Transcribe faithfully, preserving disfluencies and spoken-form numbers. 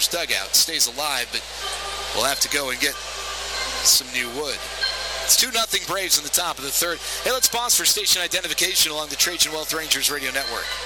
Rangers dugout. Stays alive, but we'll have to go and get some new wood. It's two nothing Braves in the top of the third. Hey, let's pause for station identification along the Trajan Wealth Rangers radio network.